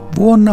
Vuonna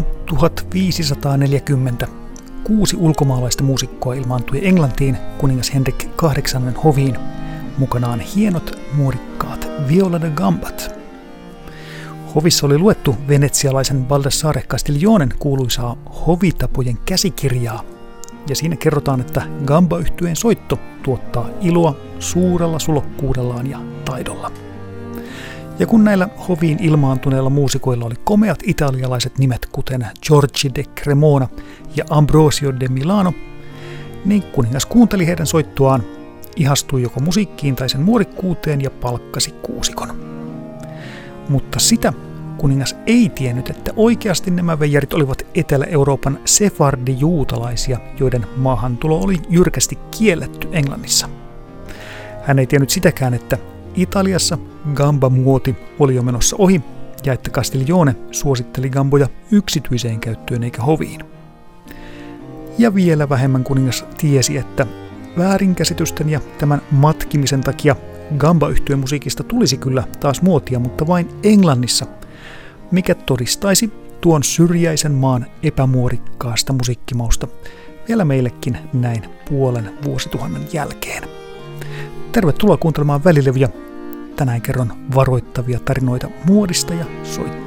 1540 6 ulkomaalaista muusikkoa ilmaantui Englantiin kuningas Henrik VIII hoviin, mukanaan hienot muodikkaat viola da gambat. Hovissa oli luettu venetsialaisen Baldassare Castiglionen kuuluisaa hovitapojen käsikirjaa, ja siinä kerrotaan, että gamba-yhtyeen soitto tuottaa iloa suurella sulokkuudellaan ja taidolla. Ja kun näillä hoviin ilmaantuneilla muusikoilla oli komeat italialaiset nimet, kuten Giorgi de Cremona ja Ambrosio de Milano, niin kuningas kuunteli heidän soittoaan, ihastui joko musiikkiin tai sen muodikkuuteen ja palkkasi kuusikon. Mutta sitä kuningas ei tiennyt, että oikeasti nämä veijarit olivat Etelä-Euroopan sefardijuutalaisia, joiden maahantulo oli jyrkästi kielletty Englannissa. Hän ei tiennyt sitäkään, että Italiassa gamba-muoti oli jo menossa ohi ja että Castiglione suositteli gamboja yksityiseen käyttöön eikä hoviin. Ja vielä vähemmän kuningas tiesi, että väärinkäsitysten ja tämän matkimisen takia gamba-yhtyeen musiikista tulisi kyllä taas muotia, mutta vain Englannissa, mikä todistaisi tuon syrjäisen maan epämuodikkaasta musiikkimausta vielä meillekin näin puolen vuosituhannen jälkeen. Tervetuloa kuuntelemaan Välilevyjä. Tänään kerron varoittavia tarinoita muodista ja soittajista.